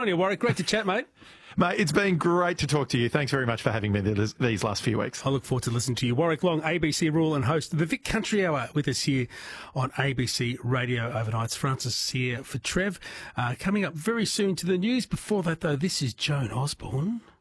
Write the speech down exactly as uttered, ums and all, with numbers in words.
on you, Warwick. Great to chat, mate. Mate, it's been great to talk to you. Thanks very much for having me this, these last few weeks. I look forward to listening to you. Warwick Long, A B C Rural and host of the Vic Country Hour with us here on A B C Radio overnight. It's Francis here for Trev. Uh, coming up very soon to the news. Before that, though, this is Joan Osborne.